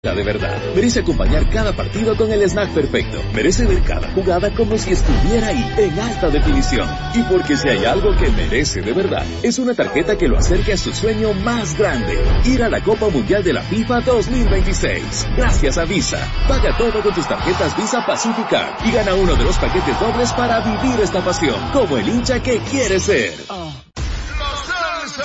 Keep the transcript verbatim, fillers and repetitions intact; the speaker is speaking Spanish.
De verdad, merece acompañar cada partido con el snack perfecto. Merece ver cada jugada como si estuviera ahí, en alta definición. Y porque si hay algo que merece de verdad, es una tarjeta que lo acerque a su sueño más grande: ir a la Copa Mundial de la FIFA dos mil veintiséis. Gracias a Visa. Paga todo con tus tarjetas Visa Pacific Card y gana uno de los paquetes dobles para vivir esta pasión, como el hincha que quiere ser.